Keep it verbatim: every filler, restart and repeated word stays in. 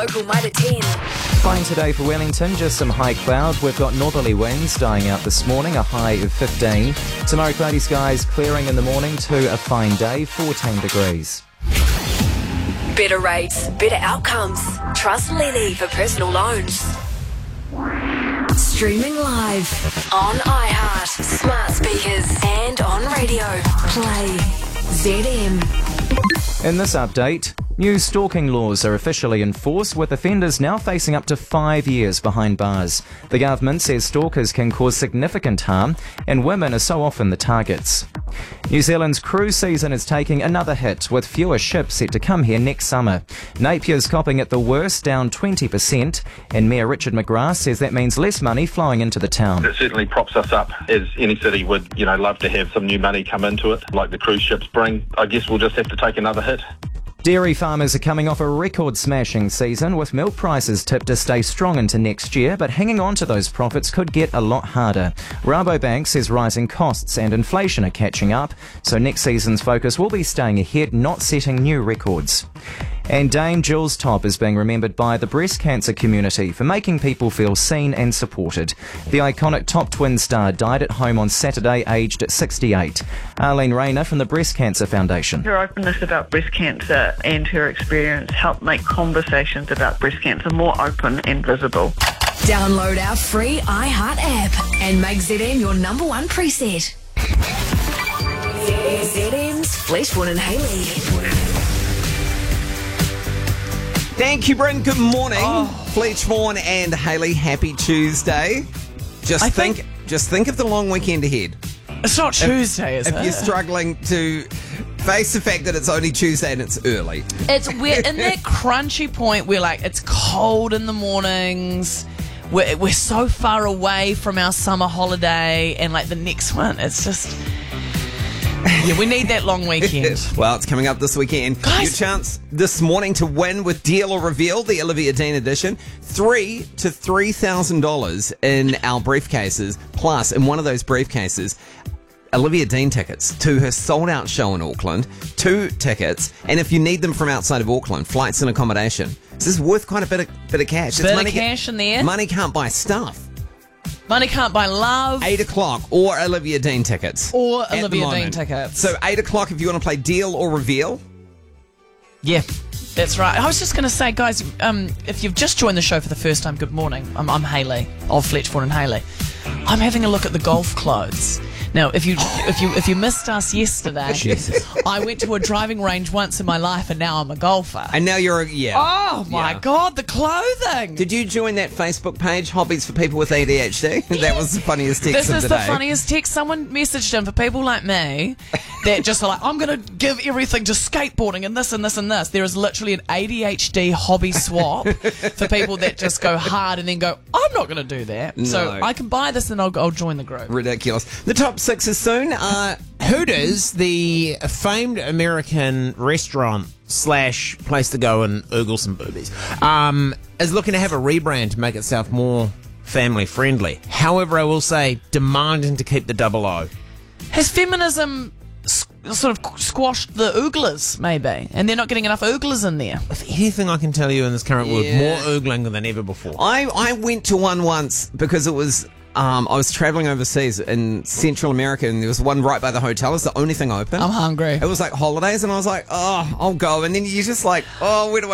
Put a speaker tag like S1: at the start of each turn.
S1: local Mitre ten.
S2: Fine today for Wellington, just some high cloud. We've got northerly winds dying out this morning, a high of fifteen. Tomorrow, cloudy skies clearing in the morning to a fine day, fourteen degrees.
S1: Better rates, better outcomes. Trust Lenny for personal loans. Streaming live on iHeart, smart speakers, and on radio. Play Z M.
S2: In this update, new stalking laws are officially in force, with offenders now facing up to five years behind bars. The government says stalkers can cause significant harm, and women are so often the targets. New Zealand's cruise season is taking another hit, with fewer ships set to come here next summer. Napier's copping it the worst, down twenty percent, and Mayor Richard McGrath says that means less money flowing into the town.
S3: It certainly props us up, as any city would, you know, love to have some new money come into it, like the cruise ships bring. I guess we'll just have to take another hit.
S2: Dairy farmers are coming off a record-smashing season, with milk prices tipped to stay strong into next year, but hanging on to those profits could get a lot harder. Rabobank says rising costs and inflation are catching up, so next season's focus will be staying ahead, not setting new records. And Dame Jules Topp is being remembered by the breast cancer community for making people feel seen and supported. The iconic Top Twin star died at home on Saturday, aged at sixty-eight. Arlene Rayner from the Breast Cancer Foundation.
S4: Her openness about breast cancer and her experience helped make conversations about breast cancer more open and visible.
S1: Download our free iHeart app and make Z M your number one preset. Z M's Fleshborn and Haley.
S5: Thank you, Bryn. Good morning.
S6: Oh.
S5: Flechborn and Haley, happy Tuesday. Just
S6: I
S5: think,
S6: think-
S5: just think of the long weekend ahead.
S6: It's not Tuesday, is
S5: If
S6: it?
S5: you're struggling to face the fact that it's only Tuesday and it's early.
S6: It's we're in that crunchy point where like it's cold in the mornings. We're we're so far away from our summer holiday, and like the next one, it's just yeah, we need that long weekend.
S5: Well, it's coming up this weekend.
S6: Guys.
S5: Your chance this morning to win with Deal or Reveal, the Olivia Dean edition. Three to three thousand dollars in our briefcases. Plus, in one of those briefcases, Olivia Dean tickets to her sold-out show in Auckland. Two tickets, and if you need them from outside of Auckland, flights and accommodation. This is worth quite a bit of bit of cash.
S6: Bit
S5: It's
S6: of
S5: money
S6: cash in there.
S5: Money can't buy stuff.
S6: Money can't buy love.
S5: Eight o'clock or Olivia Dean tickets.
S6: Or
S5: at the
S6: Olivia Dean
S5: moment.
S6: tickets.
S5: So eight o'clock if you want to play Deal or Reveal.
S6: Yeah, that's right. I was just going to say, guys, um, if you've just joined the show for the first time, good morning. I'm, I'm Haley of Flechborn and Haley. I'm having a look at the golf clothes. Now, if you if you if you missed us yesterday,
S5: Jesus.
S6: I went to a driving range once in my life, and now I'm a golfer.
S5: And now you're a, yeah.
S6: Oh my
S5: Yeah.
S6: God, the clothing!
S5: Did you join that Facebook page, Hobbies for People with A D H D? That was the funniest text
S6: This
S5: of
S6: is
S5: the
S6: the
S5: day.
S6: funniest text. Someone messaged in for people like me that just are like, I'm going to give everything to skateboarding and this and this and this. There is literally an A D H D hobby swap for people that just go hard and then go, I'm not going to do that. So
S5: No.
S6: I can buy this and I'll, I'll join the group.
S5: Ridiculous. The top six is soon. Uh,
S7: Hooters, the famed American restaurant slash place to go and oogle some boobies, um, is looking to have a rebrand to make itself more family friendly. However, I will say, demanding to keep the double O.
S6: Has feminism s- sort of squashed the ooglers, maybe? And they're not getting enough ooglers in there?
S7: If anything I can tell you in this current world,
S5: Yeah.
S7: more oogling than ever before.
S5: I, I went to one once because it was... Um, I was travelling overseas in Central America, and there was one right by the hotel. It was the only thing open.
S6: I'm hungry.
S5: It was like holidays, and I was like, oh, I'll go. And then you're just like, oh, where do I